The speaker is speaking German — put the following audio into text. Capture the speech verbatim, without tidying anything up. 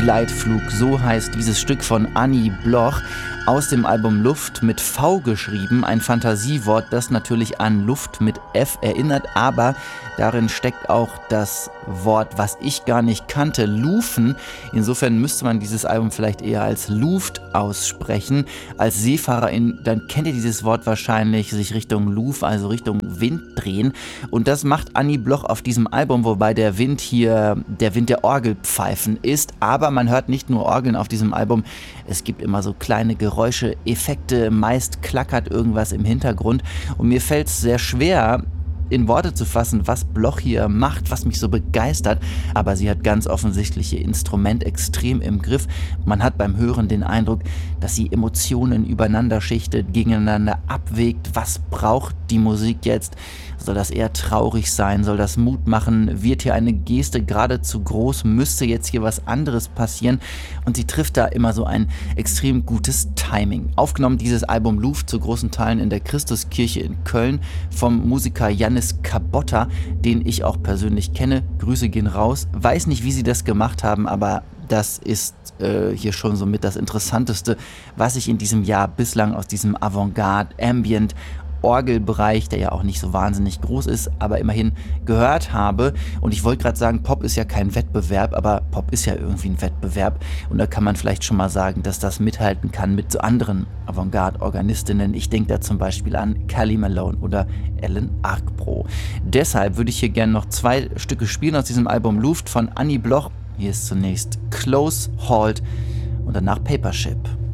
Gleitflug, so heißt dieses Stück von Annie Bloch. Aus dem Album Luft mit V geschrieben, ein Fantasiewort, das natürlich an Luft mit F erinnert, aber darin steckt auch das Wort, was ich gar nicht kannte, Lufen. Insofern müsste man dieses Album vielleicht eher als Luft aussprechen. Als Seefahrerin, dann kennt ihr dieses Wort wahrscheinlich, sich Richtung Luf, also Richtung Wind drehen. Und das macht Annie Bloch auf diesem Album, wobei der Wind hier der Wind der Orgelpfeifen ist. Aber man hört nicht nur Orgeln auf diesem Album, es gibt immer so kleine Geräusche, Effekte, meist klackert irgendwas im Hintergrund. Und mir fällt es sehr schwer, in Worte zu fassen, was Bloch hier macht, was mich so begeistert. Aber sie hat ganz offensichtlich ihr Instrument extrem im Griff. Man hat beim Hören den Eindruck, dass sie Emotionen übereinander schichtet, gegeneinander abwägt. Was braucht die Musik jetzt? Soll das eher traurig sein? Soll das Mut machen? Wird hier eine Geste geradezu groß? Müsste jetzt hier was anderes passieren? Und sie trifft da immer so ein extrem gutes Timing. Aufgenommen dieses Album Luft zu großen Teilen in der Christuskirche in Köln vom Musiker Yannis Kabotta, den ich auch persönlich kenne. Grüße gehen raus. Weiß nicht, wie sie das gemacht haben, aber das ist äh, hier schon so mit das Interessanteste, was ich in diesem Jahr bislang aus diesem Avantgarde, Ambient, Orgelbereich, der ja auch nicht so wahnsinnig groß ist, aber immerhin gehört habe. Und ich wollte gerade sagen, Pop ist ja kein Wettbewerb, aber Pop ist ja irgendwie ein Wettbewerb. Und da kann man vielleicht schon mal sagen, dass das mithalten kann mit so anderen Avantgarde-Organistinnen. Ich denke da zum Beispiel an Kelly Malone oder Ellen Arcbro. Deshalb würde ich hier gerne noch zwei Stücke spielen aus diesem Album Luft von Annie Bloch. Hier ist zunächst Close Halt und danach Papership.